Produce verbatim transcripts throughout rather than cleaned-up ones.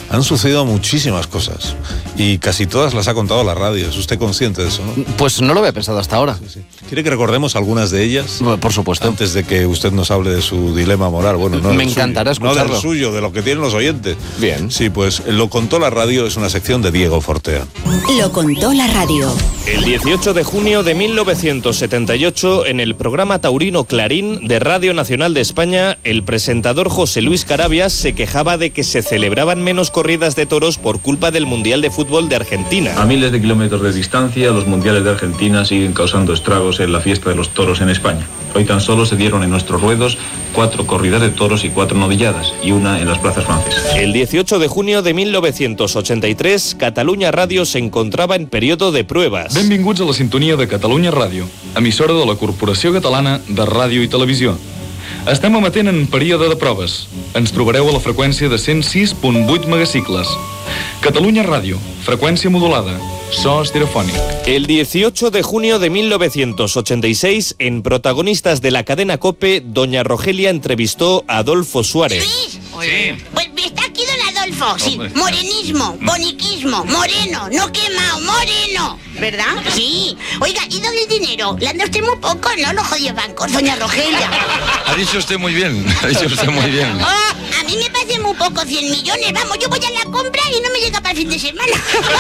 han sucedido muchísimas cosas y casi todas las ha contado la radio. ¿Es usted consciente de eso, no? Pues no lo había pensado hasta ahora. Sí, sí. ¿Quiere que recordemos algunas de ellas? Por supuesto. Antes de que usted nos hable de su dilema moral. Bueno, no Me encantará suyo, escucharlo. No del suyo, de lo que tienen los oyentes. Bien. Sí, pues Lo contó la radio es una sección de Diego Fortea. Lo contó la radio. El dieciocho de junio de mil novecientos setenta y ocho, en el programa taurino Clarín de Radio Nacional de España, el presentador José Luis Carabias se quejaba de que se celebraban menos corridas de toros por culpa del Mundial de Fútbol de Argentina. A miles de kilómetros de distancia, los mundiales de Argentina siguen causando estragos en la fiesta de los toros en España. Hoy tan solo se dieron en nuestros ruedos cuatro corridas de toros y cuatro novilladas, y una en las plazas francesas. El dieciocho de junio de mil novecientos ochenta y tres, Catalunya Ràdio se encontraba en periodo de pruebas. Benvinguts a la sintonia de Catalunya Ràdio, emissora de la Corporació Catalana de Ràdio i Televisió. Estem emetent en període de proves. Ens trobareu a la freqüència de cent sis punt vuit megacicles. Catalunya Ràdio, freqüència modulada, so estereofònic. El dieciocho de junio de mil novecientos ochenta y seis, en Protagonistas de la cadena COPE, doña Rogelia entrevistó a Adolfo Suárez. Sí. Pues está aquí don Adolfo, sí. Morenismo, boniquismo, moreno, no quemado, moreno. ¿Verdad? Sí. Oiga, ¿y dónde el dinero? Le anda usted muy poco, ¿no? Los jodidos bancos, doña Rogelia. Ha dicho usted muy bien, ha dicho usted muy bien. Oh, a mí me parece muy poco, cien millones. Vamos, yo voy a la compra y no me llega para el fin de semana.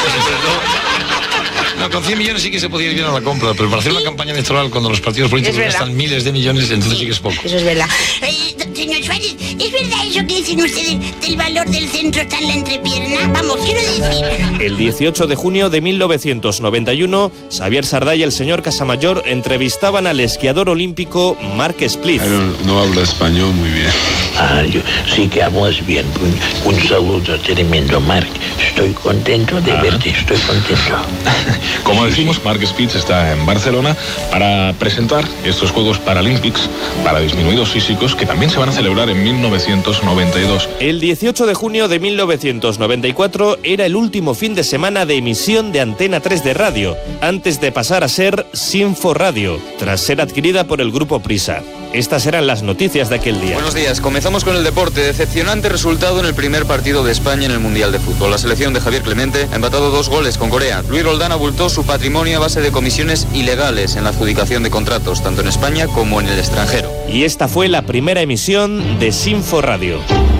No, con cien millones sí que se podía ir bien a la compra, pero para hacer una campaña electoral cuando los partidos políticos gastan miles de millones, entonces sí que es poco. Eso es verdad. Eh, señor Suárez, ¿es verdad eso que dicen ustedes del valor del centro está en la entrepierna? Vamos, quiero decir... El dieciocho de junio de mil novecientos noventa y uno, Xavier Sardá y el señor Casamayor entrevistaban al esquiador olímpico Mark Spliff. No, no habla español muy bien. Ah, yo sí que hablas bien. Un, un saludo tremendo, Mark. Estoy contento de ah. verte, estoy contento. Como decimos, Mark Spitz está en Barcelona para presentar estos Juegos Paralímpicos para disminuidos físicos que también se van a celebrar en mil novecientos noventa y dos. El dieciocho de junio de mil novecientos noventa y cuatro era el último fin de semana de emisión de Antena tres de radio, antes de pasar a ser Sinfo Radio, tras ser adquirida por el grupo Prisa. Estas eran las noticias de aquel día. Buenos días, comenzamos con el deporte. Decepcionante resultado en el primer partido de España en el Mundial de Fútbol. La selección de Javier Clemente ha empatado dos goles con Corea. Luis Roldán abultó su patrimonio a base de comisiones ilegales en la adjudicación de contratos, tanto en España como en el extranjero. Y esta fue la primera emisión de Sinfo Radio.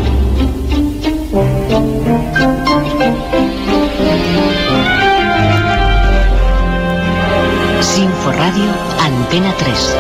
Sinfo Radio, Antena tres.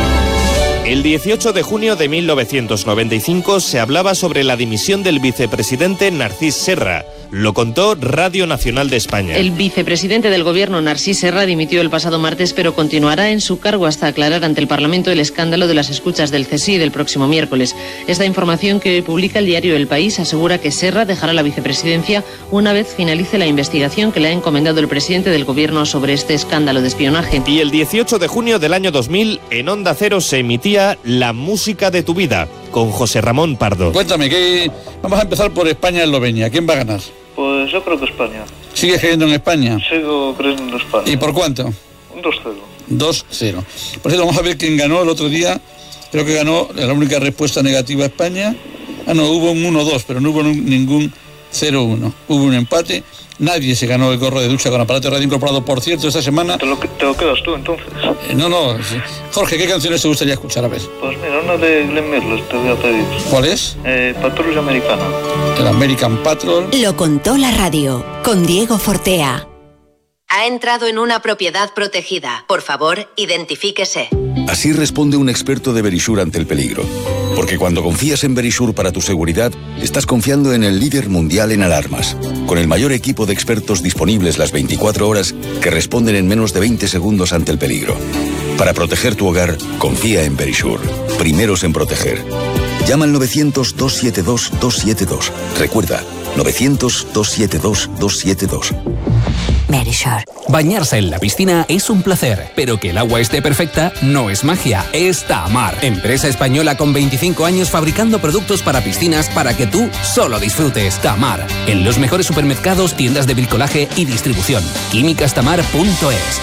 El dieciocho de junio de mil novecientos noventa y cinco se hablaba sobre la dimisión del vicepresidente Narcís Serra. Lo contó Radio Nacional de España. El vicepresidente del gobierno, Narcís Serra, dimitió el pasado martes, pero continuará en su cargo hasta aclarar ante el Parlamento el escándalo de las escuchas del C S I del próximo miércoles. Esta información que hoy publica el diario El País asegura que Serra dejará la vicepresidencia una vez finalice la investigación que le ha encomendado el presidente del gobierno sobre este escándalo de espionaje. Y el dieciocho de junio del año dos mil, en Onda Cero se emitía La música de tu vida, con José Ramón Pardo. Cuéntame, ¿qué... vamos a empezar por España-Eslovenia. ¿Quién va a ganar? Pues yo creo que España. ¿Sigues creyendo en España? Sigo creyendo en España. ¿Y por cuánto? Un dos cero. dos cero. Por cierto, vamos a ver quién ganó el otro día. Creo que ganó la única respuesta negativa a España. Ah, no, hubo un uno dos, pero no hubo ningún cero uno. Hubo un empate. Nadie se ganó el gorro de ducha con aparato de radio incorporado, por cierto, esta semana. ¿Te lo, te lo quedas tú, entonces? Eh, no, no. Jorge, ¿qué canciones te gustaría escuchar? A ver. Pues mira, una de Glenn Miller te voy a pedir. ¿Cuál es? Eh, Patrulla Americana. El American Patrol. Lo contó la radio, con Diego Fortea. Ha entrado en una propiedad protegida. Por favor, identifíquese. Así responde un experto de Verisure ante el peligro. Porque cuando confías en Verisure para tu seguridad, estás confiando en el líder mundial en alarmas, con el mayor equipo de expertos disponibles las veinticuatro horas que responden en menos de veinte segundos ante el peligro. Para proteger tu hogar, confía en Verisure. Primeros en proteger. Llama al novecientos, dos siete dos, dos siete dos. Recuerda, novecientos, dos siete dos, dos siete dos. Verisure. Bañarse en la piscina es un placer, pero que el agua esté perfecta no es magia, es Tamar. Empresa española con veinticinco años fabricando productos para piscinas para que tú solo disfrutes. Tamar, en los mejores supermercados, tiendas de bricolaje y distribución. químicas tamar punto es.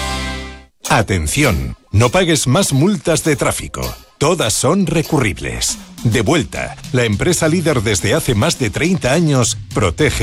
Atención, no pagues más multas de tráfico. Todas son recurribles. De Vuelta, la empresa líder desde hace más de treinta años, protege